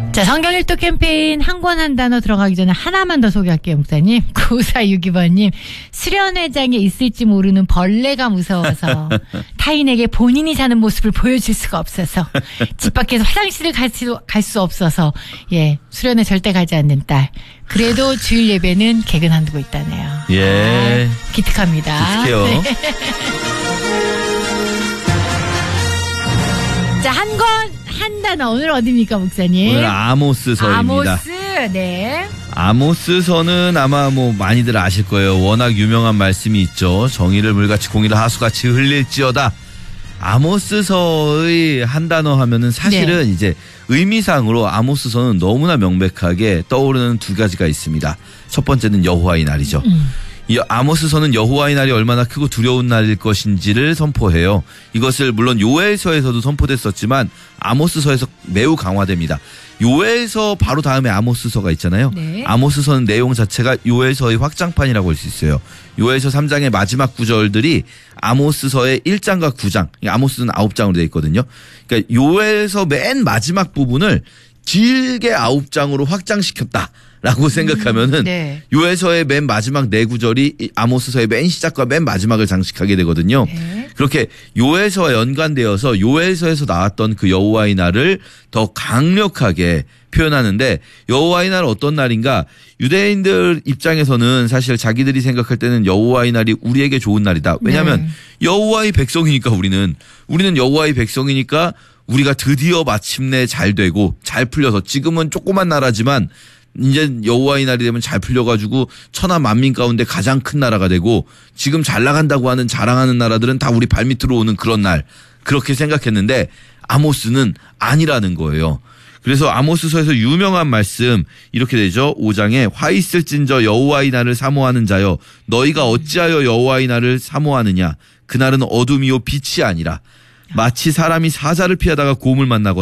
자, 성경일도 캠페인 한 권 한 단어 들어가기 전에 하나만 더 소개할게요, 목사님. 9462번님, 수련회장에 있을지 모르는 벌레가 무서워서 타인에게 본인이 사는 모습을 보여줄 수가 없어서 집 밖에서 화장실을 갈 수 없어서 수련회 절대 가지 않는 딸. 그래도 주일 예배는 개근한두고 있다네요. 예. 기특합니다. 기특해요. 네. 자, 한 권 한 단어 오늘 어디입니까, 목사님? 오늘 아모스서입니다. 아모스, 네. 아모스서는 아마 많이들 아실 거예요. 워낙 유명한 말씀이 있죠. 정의를 물같이 공의를 하수같이 흘릴지어다. 아모스서의 한 단어 하면은 사실은 이제 의미상으로 아모스서는 너무나 명백하게 떠오르는 두 가지가 있습니다. 첫 번째는 여호와의 날이죠. 이 아모스서는 여호와의 날이 얼마나 크고 두려운 날일 것인지를 선포해요. 이것을 물론 요엘서에서도 선포됐었지만 아모스서에서 매우 강화됩니다. 요엘서 바로 다음에 아모스서가 있잖아요. 네. 아모스서는 내용 자체가 요엘서의 확장판이라고 할 수 있어요. 요엘서 3장의 마지막 구절들이 아모스서의 1장과 9장, 아모스는 9장으로 되어 있거든요. 그러니까 요엘서 맨 마지막 부분을 길게 9장으로 확장시켰다. 라고 생각하면은 요엘서의 맨 마지막 네 구절이 아모스서의 맨 시작과 맨 마지막을 장식하게 되거든요. 그렇게 요엘서와 연관되어서 요엘서에서 나왔던 그 여호와의 날을 더 강력하게 표현하는데, 여호와의 날은 어떤 날인가? 유대인들 입장에서는 사실 자기들이 생각할 때는 여호와의 날이 우리에게 좋은 날이다. 왜냐하면 여호와의 백성이니까 우리는 여호와의 백성이니까 우리가 드디어 마침내 잘 되고 잘 풀려서, 지금은 조그만 나라지만 이제 여호와의 날이 되면 잘 풀려가지고 천하 만민 가운데 가장 큰 나라가 되고, 지금 잘 나간다고 하는 자랑하는 나라들은 다 우리 발밑으로 오는 그런 날, 그렇게 생각했는데 아모스는 아니라는 거예요. 그래서 아모스서에서 유명한 말씀 이렇게 되죠. 5장에 화 있을진저 여호와의 날을 사모하는 자여, 너희가 어찌하여 여호와의 날을 사모하느냐? 그날은 어둠이요 빛이 아니라 마치 사람이 사자를 피하다가 곰을 만나거나